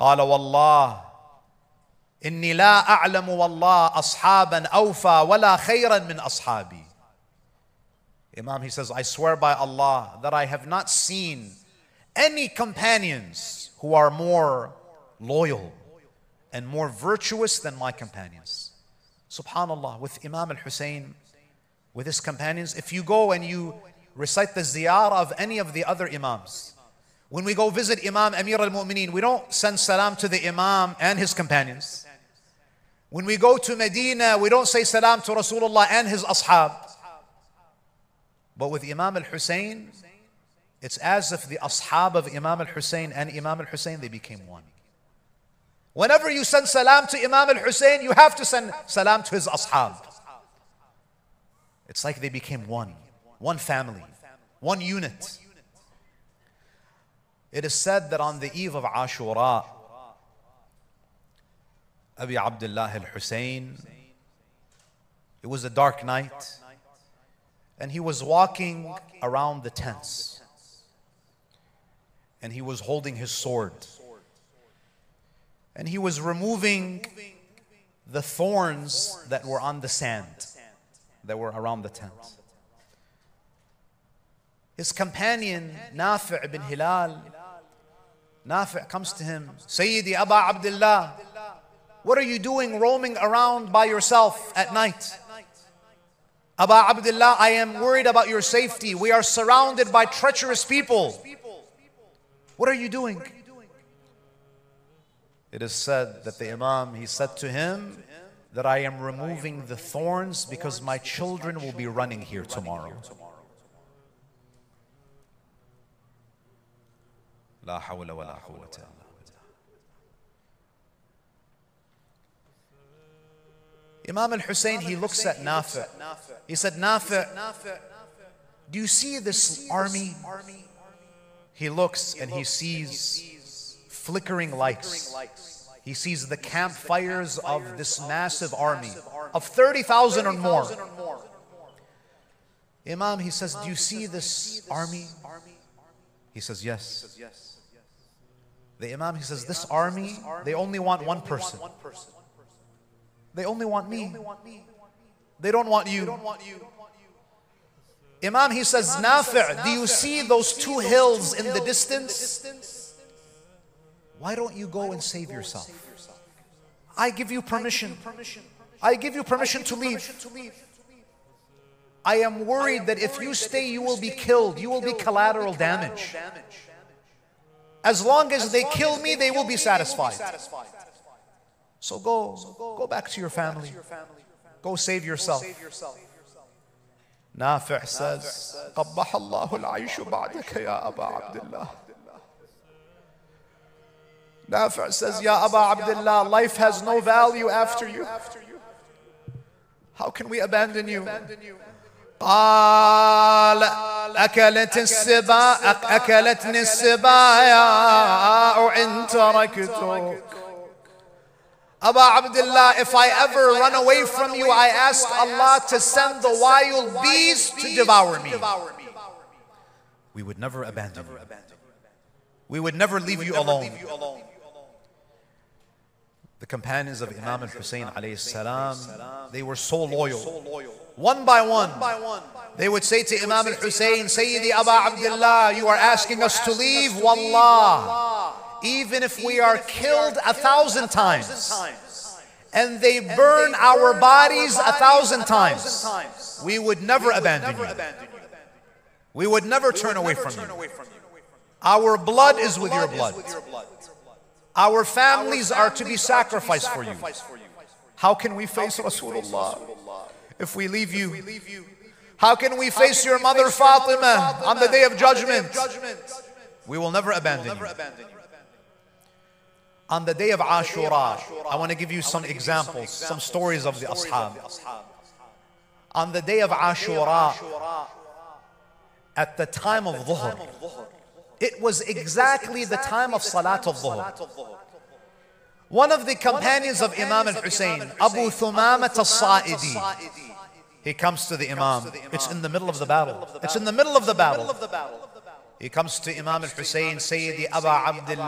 قال والله إني لا أعلم والله أصحابا أوفى ولا خيرا من أصحابي. Imam, he says, I swear by Allah that I have not seen any companions who are more loyal and more virtuous than my companions. Subhanallah, with Imam al-Hussein, with his companions, if you go and you recite the ziyarah of any of the other Imams, when we go visit Imam Amir al-Mu'mineen, we don't send salam to the Imam and his companions. When we go to Medina, we don't say salam to Rasulullah and his ashab. But with Imam al-Hussein, it's as if the ashab of Imam al-Hussein and Imam al-Hussein, they became one. Whenever you send salam to Imam al-Hussein, you have to send salam to his ashab. It's like they became one family, one unit. It is said that on the eve of Ashura, Abi Abdullah al-Hussein, it was a dark night, and he was walking around the tents, and he was holding his sword, and he was removing the thorns that were on the sand that were around the tent. His companion Nafi' ibn Hilal, Nafi' comes to him, Sayyidi Aba Abdullah, what are you doing roaming around by yourself at night? Aba Abdullah, I am worried about your safety. We are surrounded by treacherous people. What are you doing? It is said that the Imam, he said to him that I am removing the thorns because my children will be running here tomorrow. La hawla wa la quwwata. Imam al-Hussein, he looks at Nafi'. He said, Nafi', do you see this army? He looks and he sees flickering lights. He sees the campfires of this massive army of 30,000 or more. Imam, he says, do you see this army? He says, yes. The Imam, he says, this army, they only want one person. They only want me. They don't want you. Imam, he says, Nafi', do you see those two hills in the distance? Why don't you go and save yourself? I give you permission. I give you permission to leave. I am worried that if you stay, you will be killed. You will be collateral damage. As long as they kill me, they will be satisfied. So go back to your family. Go save yourself. Nafi' says, قَبَّحَ اللَّهُ الْعَيْشُ بَعْدَكَ يَا أَبَا عَبْدِ اللَّهِ. Nafi' says, Ya Aba Abdullah, life has no value after you. How can we abandon you? قال أكلتني السبايا إن تركتك. Aba Abdullah, if I ever run away from you, I ask Allah to send the wild bees to devour me. We would never abandon you. We would never leave you alone. The companions of Imam al-Hussein alayhi salam, they were so loyal. One by one, they would say to Imam al-Hussein, Sayyidi Aba Abdullah, you are asking us to leave? Wallah, even if we are killed 1,000 times and they burn our bodies 1,000 times, we would never abandon you. We would never turn away from you. Our blood is with your blood. Our families are to be sacrificed for you. How can we face Rasulullah if we leave you? How can we face your mother Fatima on the day of judgment? We will never abandon you. On the day of Ashura, I want to give you some examples, some stories of the Ashab. On the day of Ashura, at the time of Dhuhr, it was exactly the time of Salat al-Dhuhr. One of the companions of Imam al-Hussein, Abu Thumamat al-Sa'idi, he comes to the Imam. It's in the middle of the battle. It's in the middle of the battle. He comes to Imam al-Hussein, Sayyidi Aba Abdullah.